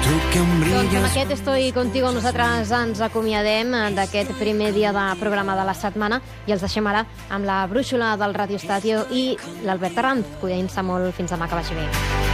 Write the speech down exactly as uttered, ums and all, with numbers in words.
Doncs amb aquest Estoy Contigo nosaltres ens acomiadem d'aquest primer dia de programa de la setmana i els deixem ara amb la brúixola del Radio Estadio i l'Albert Arranz, cuidant-se molt fins demà, que vagi bé.